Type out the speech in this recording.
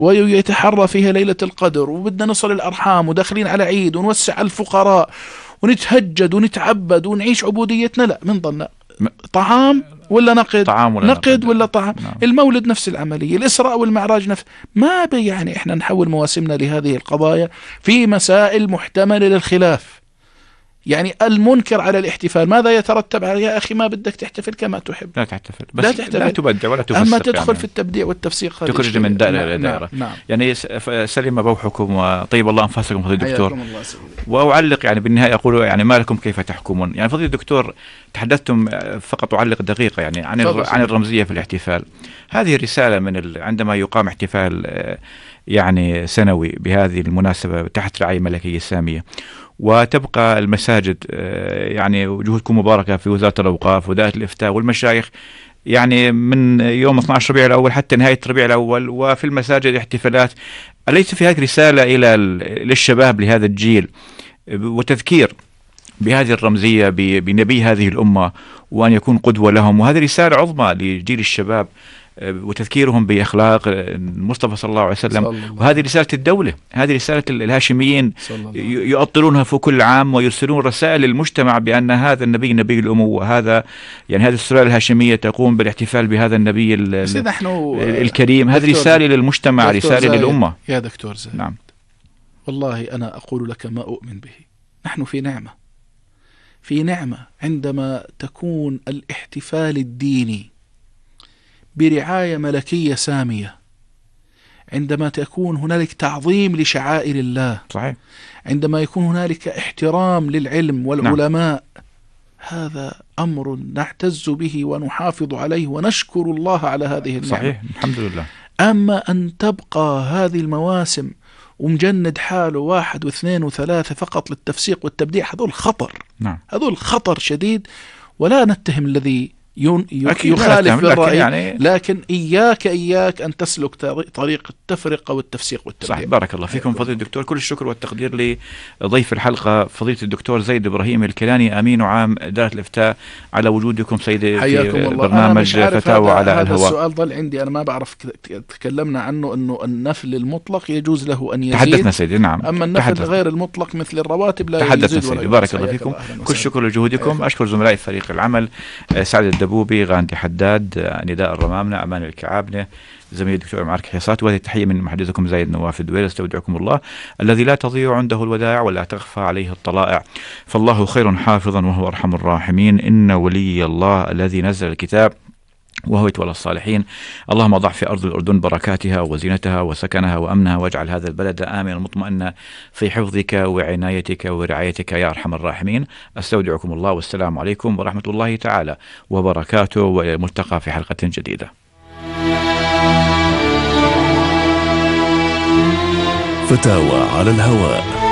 ويتحرى فيها ليلة القدر، وبدنا نصل الأرحام، وداخلين على عيد، ونوسع على الفقراء، ونتهجد ونتعبد ونعيش عبوديتنا. لا، من ظن طعام ولا نقد؟ طعام ولا نقد ولا طعام؟ نعم. المولد نفس العملية، الإسراء والمعراج نفس. ما يعني إحنا نحول مواسمنا لهذه القضايا في مسائل محتملة للخلاف. يعني المنكر على الاحتفال ماذا يترتب عليه؟ يا أخي ما بدك تحتفل كما تحب، لا تحتفل، بس لا تحتفل، لا تبدع ولا تفسق. أما تدخل يعني في التبديع والتفسيق تخرج من دائرة إلى دائرة. نعم. يعني سلم بوحكم وطيب الله أنفاسكم فضيلة الدكتور. الله وأعلق يعني بالنهاية أقول يعني ما لكم كيف تحكمون. يعني فضيلة الدكتور تحدثتم، فقط أعلق دقيقة يعني عن الرمزية في الاحتفال. هذه رسالة من عندما يقام احتفال يعني سنوي بهذه المناسبة تحت رعاية ملكية سامية، وتبقى المساجد يعني وجهودكم مباركة في وزارة الأوقاف ودائرة الإفتاء والمشايخ، يعني من يوم 12 ربيع الأول حتى نهاية ربيع الأول، وفي المساجد احتفالات. أليس في هذه رسالة للشباب لهذا الجيل وتذكير بهذه الرمزية بنبي هذه الأمة، وأن يكون قدوة لهم؟ وهذه رسالة عظمى لجيل الشباب وتذكيرهم بأخلاق المصطفى صلى الله عليه وسلم. وهذه رسالة الدولة، هذه رسالة الهاشميين يؤطرونها في كل عام ويرسلون رسائل للمجتمع بأن هذا النبي نبي الأمة، وهذا يعني هذه السلالة الهاشمية تقوم بالاحتفال بهذا النبي الكريم. هذه رسالة للمجتمع، رسالة للأمة. يا دكتور زاهد، نعم، والله أنا أقول لك ما أؤمن به. نحن في نعمة عندما تكون الاحتفال الديني برعاية ملكية سامية، عندما تكون هنالك تعظيم لشعائر الله، صحيح، عندما يكون هنالك احترام للعلم والعلماء. نعم. هذا أمر نعتز به ونحافظ عليه ونشكر الله على هذه النعمة. صحيح، الحمد لله. أما أن تبقى هذه المواسم ومجند حاله 1 و2 و3 فقط للتفسيق والتبديع، هذول خطر. نعم. هذول خطر شديد، ولا نتهم الذي يخالف بالرأي، لكن إياك أن تسلك طريق التفرقة والتفسيق والتبديع. صح، بارك الله فيكم فضيلة الدكتور. كل الشكر والتقدير لضيف الحلقة فضيلة الدكتور زيد إبراهيم الكيلاني، أمين عام إدارة الإفتاء، على وجودكم سيدي في برنامج فتاوى على الهواء. هذا السؤال ظل عندي، أنا ما بعرف، تكلمنا عنه أنه النفل المطلق يجوز له أن يزيد، تحدثنا سيدي. نعم، أما النفل غير المطلق مثل الرواتب لا تحدثنا يزيد. سيدي، بارك الله فيكم. كل شكر لجهودكم. أشكر زملائي فريق العمل، سعد الدبوبي، غاندي حداد، نداء الرمامنة، أمان الكعابنة، زميلي الدكتور معرك حيصات. وهذه التحية من محدثكم زايد نواف الدويل. استودعكم الله الذي لا تضيع عنده الودائع ولا تخفى عليه الطلائع، فالله خير حافظا وهو أرحم الراحمين. إن ولي الله الذي نزل الكتاب وهو يتولى الصالحين. اللهم ضع في أرض الأردن بركاتها وزينتها وسكنها وأمنها، واجعل هذا البلد آمنا مطمئنا في حفظك وعنايتك ورعايتك يا أرحم الراحمين. استودعكم الله، والسلام عليكم ورحمة الله تعالى وبركاته، والملتقى في حلقة جديدة. فتاوى على الهواء.